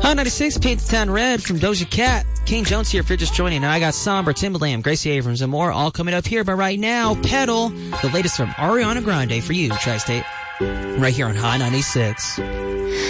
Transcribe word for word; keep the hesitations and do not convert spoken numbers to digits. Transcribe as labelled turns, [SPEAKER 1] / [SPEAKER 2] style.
[SPEAKER 1] Hot ninety-six, Paint the Town Red from Doja Cat. Kane Jones here if you're just joining. And I got Somber, Timbaland, Gracie Abrams, and more all coming up here. But right now, Pedal, the latest from Ariana Grande for you, Tri-State, right here on Hot ninety-six.